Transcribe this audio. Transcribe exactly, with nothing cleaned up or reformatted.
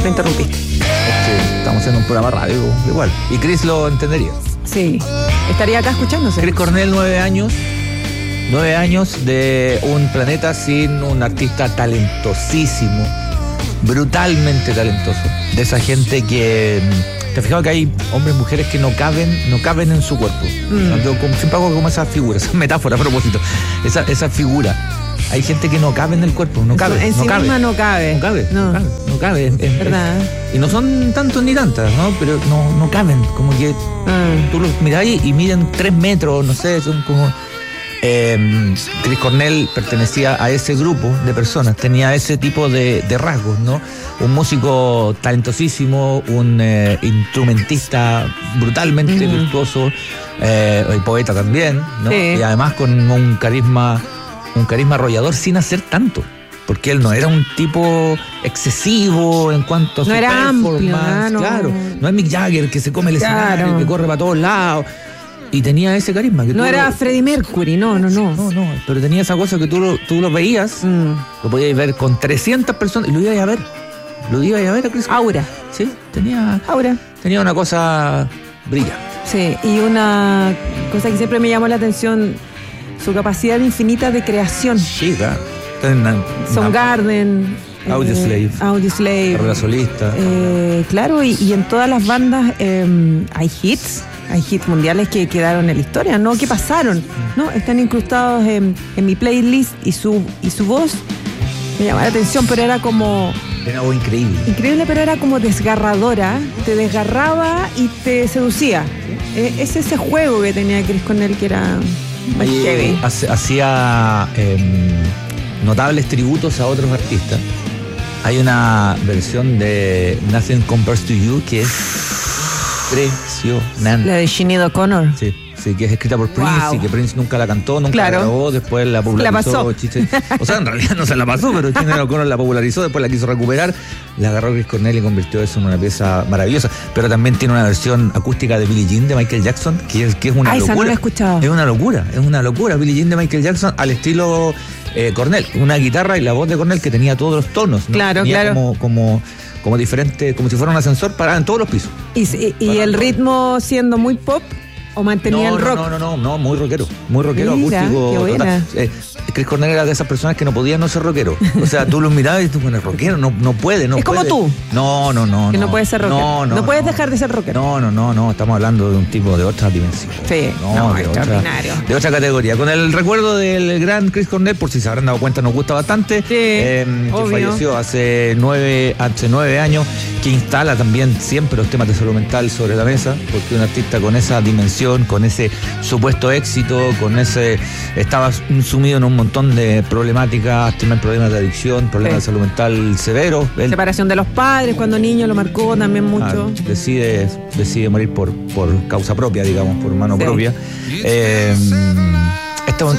Lo interrumpiste. Es que estamos haciendo un programa radio igual. Y Chris lo entendería. Sí. Estaría acá escuchándose. Chris Cornell, nueve años. Nueve años de un planeta sin un artista talentosísimo. Brutalmente talentoso. De esa gente que... ¿Te has fijado que hay hombres y mujeres que no caben, no caben en su cuerpo? Mm. Yo como, siempre hago como esa figura, esa metáfora a propósito. Esa, esa figura. Hay gente que no cabe en el cuerpo, no cabe. En no sí cabe. misma no cabe. No cabe, no, no cabe, no cabe. Es, es, ¿verdad? Es, y no son tantos ni tantas, ¿no? Pero no, no caben. Como que mm. tú los miras ahí y miden tres metros, no sé, son como... Eh, Chris Cornell pertenecía a ese grupo de personas, tenía ese tipo de, de rasgos, ¿no? Un músico talentosísimo, un eh, instrumentista brutalmente mm. virtuoso, eh, y poeta también, ¿no? Sí. Y además con un carisma, un carisma arrollador sin hacer tanto. Porque él no era un tipo excesivo en cuanto a no su era performance, amplio, no. Claro, no es Mick Jagger que se come el claro. escenario, que corre para todos lados. Y tenía ese carisma. Que no era lo... Freddie Mercury, no, no, no. No, no, pero tenía esa cosa que tú lo, tú lo veías, mm. lo podías ver con trescientas personas y lo ibas a ver. Lo ibas a ver a Chris. Aura. Sí, tenía. Aura. Tenía una cosa brillante. Sí, y una cosa que siempre me llamó la atención, su capacidad infinita de creación. Sí, claro. Soundgarden. Audioslave. Eh, Audioslave. Carrera solista. Eh, claro, y, y en todas las bandas eh, hay hits. Hay hits mundiales que quedaron en la historia, no que pasaron, ¿no? Están incrustados en, en mi playlist y su y su voz me llamaba la atención, pero era como... Era algo increíble. Increíble, pero era como desgarradora, te desgarraba y te seducía. Eh, es ese juego que tenía Chris Cornell que era muy Ahí, heavy. Hacía eh, notables tributos a otros artistas. Hay una versión de Nothing Compares to You que es impresionante. La de Sinéad O'Connor. Sí, sí, que es escrita por Prince wow. y que Prince nunca la cantó, nunca claro. la grabó, después la popularizó. La pasó. Chiste. O sea, en realidad no se la pasó, pero Sinéad O'Connor la popularizó, después la quiso recuperar, la agarró Chris Cornell y convirtió eso en una pieza maravillosa. Pero también tiene una versión acústica de Billie Jean de Michael Jackson, que es, que es una ah, locura. Esa no la he escuchado. Es una locura, es una locura. Billie Jean de Michael Jackson al estilo eh, Cornell, una guitarra y la voz de Cornell que tenía todos los tonos, ¿no? Claro, tenía claro. Como, como, como diferente, como si fuera un ascensor parado en todos los pisos. Y, y, y el ritmo siendo muy pop. ¿O mantenía no, el rock? No, no, no, no, muy rockero. Muy rockero, Mira, acústico. qué buena. Eh, Chris Cornell era de esas personas que no podían no ser rockero. O sea, tú los mirabas y tú, bueno, rockero, no, no puede, no es puede. Es como tú. No, no, no. Que no, no puedes ser rockero. No, no. No puedes no. dejar de ser rockero. No, no, no, no. Estamos hablando de un tipo de otra dimensión. Sí, no, no de extraordinario. Otra, de otra categoría. Con el recuerdo del gran Chris Cornell, por si se habrán dado cuenta, nos gusta bastante. Sí, eh, que falleció hace nueve, hace nueve años, que instala también siempre los temas de salud mental sobre la mesa, porque un artista con esa dimensión, con ese supuesto éxito, con ese estaba sumido en un montón de problemáticas, tener problemas de adicción, problemas sí. de salud mental severos. Él, separación de los padres cuando niño lo marcó también mucho. Ah, decide, decide morir por, por causa propia, digamos, por mano sí. propia. Eh, esta